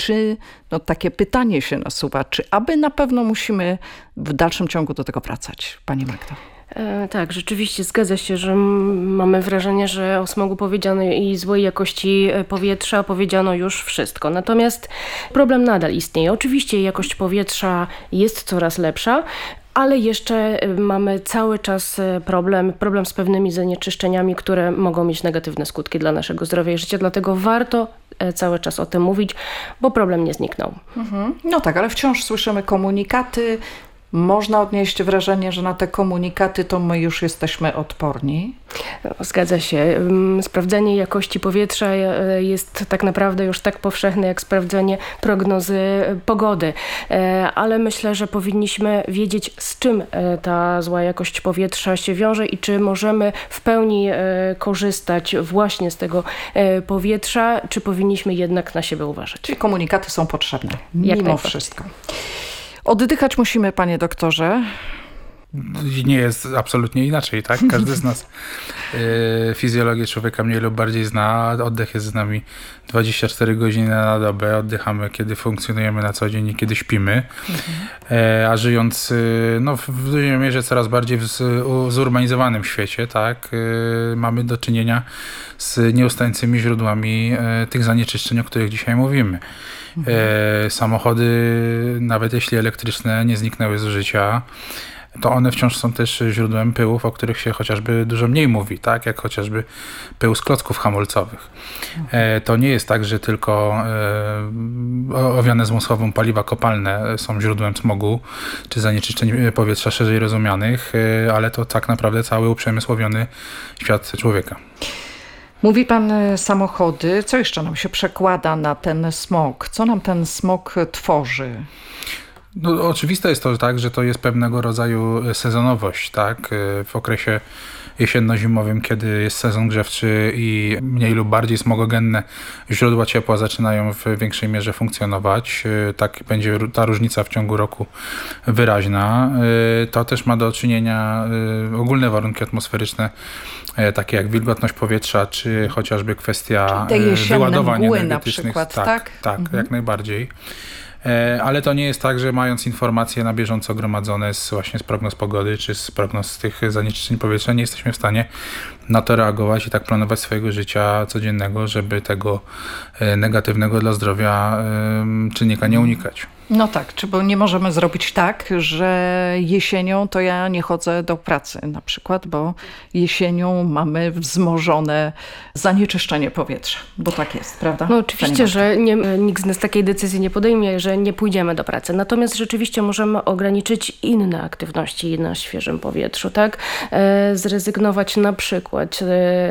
czy takie pytanie się nasuwa, czy aby na pewno musimy w dalszym ciągu do tego wracać, pani Magdo? Tak, rzeczywiście zgadza się, że mamy wrażenie, że o smogu powiedziano i złej jakości powietrza powiedziano już wszystko. Natomiast problem nadal istnieje. Oczywiście jakość powietrza jest coraz lepsza, ale jeszcze mamy cały czas problem z pewnymi zanieczyszczeniami, które mogą mieć negatywne skutki dla naszego zdrowia i życia. Dlatego warto cały czas o tym mówić, bo problem nie zniknął. No tak, ale wciąż słyszymy komunikaty. Można odnieść wrażenie, że na te komunikaty to my już jesteśmy odporni. Zgadza się. Sprawdzenie jakości powietrza jest tak naprawdę już tak powszechne jak sprawdzenie prognozy pogody. Ale myślę, że powinniśmy wiedzieć, z czym ta zła jakość powietrza się wiąże i czy możemy w pełni korzystać właśnie z tego powietrza, czy powinniśmy jednak na siebie uważać. Czyli komunikaty są potrzebne, mimo wszystko. Oddychać musimy, panie doktorze. Nie jest absolutnie inaczej, tak? Każdy z nas fizjologię człowieka mniej lub bardziej zna. Oddech jest z nami 24 godziny na dobę. Oddychamy, kiedy funkcjonujemy na co dzień i kiedy śpimy. A żyjąc w dużej mierze coraz bardziej w zurbanizowanym świecie, tak? Mamy do czynienia z nieustającymi źródłami tych zanieczyszczeń, o których dzisiaj mówimy. Samochody, nawet jeśli elektryczne, nie zniknęły z życia, to one wciąż są też źródłem pyłów, o których się chociażby dużo mniej mówi, tak? Jak chociażby pył z klocków hamulcowych. To nie jest tak, że tylko owiane zmysłową paliwa kopalne są źródłem smogu czy zanieczyszczeń powietrza szerzej rozumianych, ale to tak naprawdę cały uprzemysłowiony świat człowieka. Mówi pan samochody. Co jeszcze nam się przekłada na ten smog? Co nam ten smog tworzy? No, oczywiste jest to, tak, że to jest pewnego rodzaju sezonowość, tak? W okresie jesienno-zimowym, kiedy jest sezon grzewczy i mniej lub bardziej smogogenne źródła ciepła zaczynają w większej mierze funkcjonować. Tak będzie ta różnica w ciągu roku wyraźna. To też ma do czynienia ogólne warunki atmosferyczne, takie jak wilgotność powietrza, czy chociażby kwestia wyładowań energetycznych. Na przykład, tak, jak najbardziej. Ale to nie jest tak, że mając informacje na bieżąco gromadzone właśnie z prognoz pogody, czy z prognoz tych zanieczyszczeń powietrza, nie jesteśmy w stanie na to reagować i tak planować swojego życia codziennego, żeby tego negatywnego dla zdrowia czynnika nie unikać. No tak, bo nie możemy zrobić tak, że jesienią to ja nie chodzę do pracy na przykład, bo jesienią mamy wzmożone zanieczyszczenie powietrza, bo tak jest, prawda? No oczywiście, że nikt z nas takiej decyzji nie podejmie, że nie pójdziemy do pracy. Natomiast rzeczywiście możemy ograniczyć inne aktywności na świeżym powietrzu, tak? Zrezygnować na przykład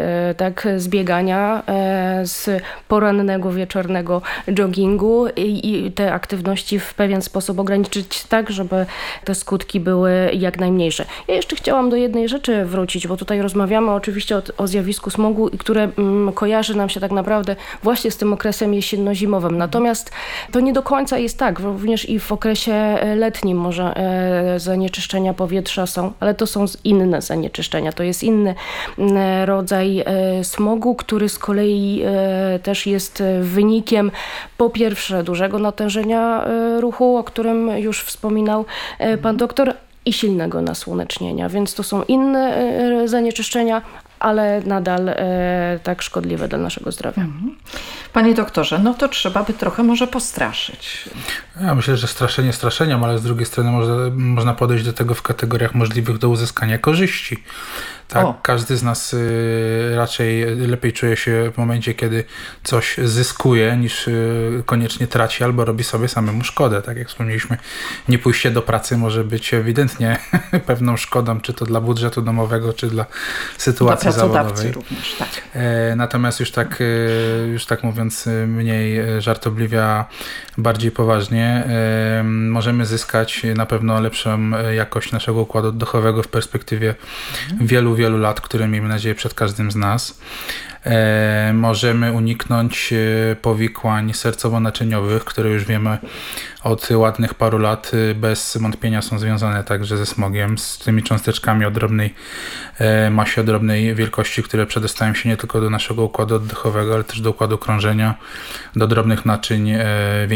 z biegania, z porannego, wieczornego joggingu i te aktywności w pewien sposób ograniczyć tak, żeby te skutki były jak najmniejsze. Ja jeszcze chciałam do jednej rzeczy wrócić, bo tutaj rozmawiamy oczywiście o zjawisku smogu, które kojarzy nam się tak naprawdę właśnie z tym okresem jesienno-zimowym. Natomiast to nie do końca jest tak. Również i w okresie letnim może zanieczyszczenia powietrza są, ale to są inne zanieczyszczenia. To jest inny rodzaj smogu, który z kolei też jest wynikiem po pierwsze dużego natężenia ruchu, o którym już wspominał pan doktor, i silnego nasłonecznienia. Więc to są inne zanieczyszczenia, ale nadal tak szkodliwe dla naszego zdrowia. Panie doktorze, no to trzeba by trochę może postraszyć. Ja myślę, że straszenie straszeniem, ale z drugiej strony można podejść do tego w kategoriach możliwych do uzyskania korzyści. Tak, każdy z nas raczej lepiej czuje się w momencie, kiedy coś zyskuje, niż koniecznie traci albo robi sobie samemu szkodę. Tak jak wspomnieliśmy, nie pójście do pracy może być ewidentnie pewną szkodą, czy to dla budżetu domowego, czy dla sytuacji zawodowej. Również, tak. Natomiast już tak mówiąc mniej żartobliwie, a bardziej poważnie, możemy zyskać na pewno lepszą jakość naszego układu oddechowego w perspektywie wielu lat, które miejmy nadzieję przed każdym z nas. Możemy uniknąć powikłań sercowo-naczyniowych, które już wiemy od ładnych paru lat bez wątpienia są związane także ze smogiem, z tymi cząsteczkami o drobnej masie, o drobnej wielkości, które przedostają się nie tylko do naszego układu oddechowego, ale też do układu krążenia, do drobnych naczyń